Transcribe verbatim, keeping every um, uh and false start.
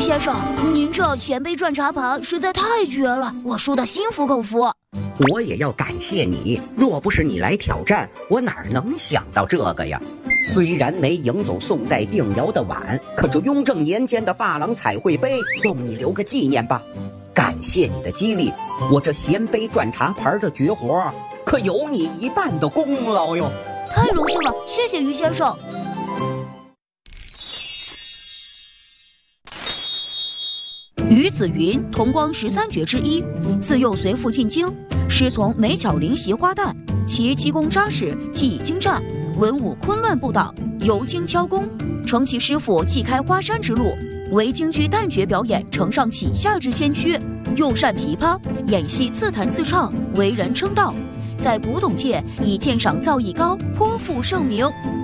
先生，您这衔杯转茶盘实在太绝了，我输得心服口服。 我也要感谢你，若不是你来挑战，我哪能想到这个呀？虽然没赢走宋代定窑的碗，可这雍正年间的珐琅彩绘杯，送你留个纪念吧。感谢你的激励，我这衔杯转茶盘的绝活，可有你一半的功劳哟。 太荣幸了，谢谢于先生。于子云，同光十三绝之一，自幼随父进京，师从美巧灵习花旦，其基功扎实，技艺精湛，文武昆乱不倒，尤精敲功，承其师傅既开花山之路，为京剧旦角表演承上启下之先驱，又善琵琶，演戏自弹自唱，为人称道，在古董界以鉴赏造诣高，颇负盛名。